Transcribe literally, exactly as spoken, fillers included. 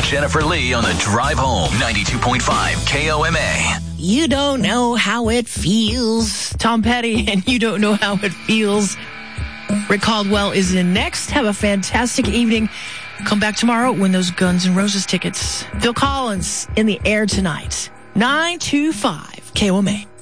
Jennifer Lee on the drive home. ninety-two point five K O M A. You don't know how it feels. Tom Petty and You Don't Know How It Feels. Rick Caldwell is in next. Have a fantastic evening. Come back tomorrow, win those Guns N' Roses tickets. Phil Collins in the air tonight. nine two five K O M A.